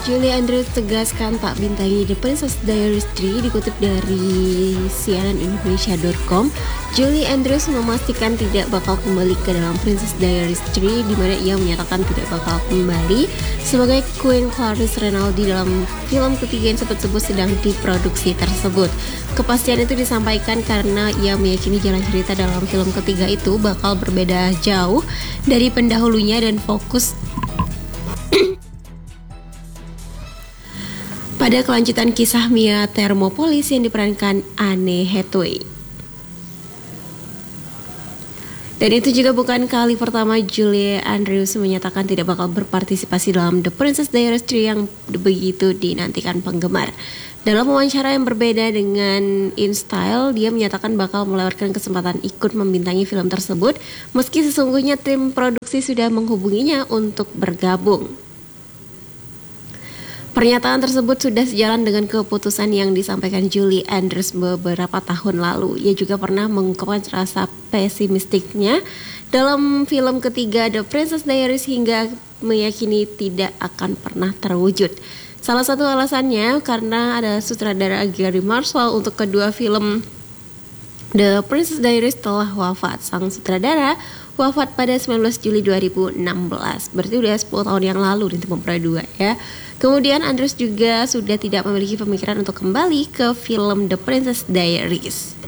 Julie Andrews tegaskan tak bintangi The Princess Diaries 3. Dikutip dari cnnindonesia.com, Julie Andrews memastikan tidak bakal kembali ke dalam Princess Diaries 3, di mana ia menyatakan tidak bakal kembali sebagai Queen Clarice Rinaldi dalam film ketiga yang sebut-sebut sedang diproduksi tersebut. Kepastian itu disampaikan karena ia meyakini jalan cerita dalam film ketiga itu bakal berbeda jauh dari pendahulunya dan fokus pada kelanjutan kisah Mia Thermopolis yang diperankan Anne Hathaway. Dan itu juga bukan kali pertama Julie Andrews menyatakan tidak bakal berpartisipasi dalam The Princess Diaries 3 yang begitu dinantikan penggemar. Dalam wawancara yang berbeda dengan InStyle, dia menyatakan bakal melewatkan kesempatan ikut membintangi film tersebut, meski sesungguhnya tim produksi sudah menghubunginya untuk bergabung. Pernyataan tersebut sudah sejalan dengan keputusan yang disampaikan Julie Andrews beberapa tahun lalu. Ia juga pernah mengungkapkan rasa pesimistiknya dalam film ketiga The Princess Diaries hingga meyakini tidak akan pernah terwujud. Salah satu alasannya karena ada sutradara Gary Marshall untuk kedua film The Princess Diaries telah wafat. Sang sutradara wafat pada 19 Juli 2016. Berarti udah 10 tahun yang lalu nanti memproduksi ya. Kemudian Andrews juga sudah tidak memiliki pemikiran untuk kembali ke film The Princess Diaries.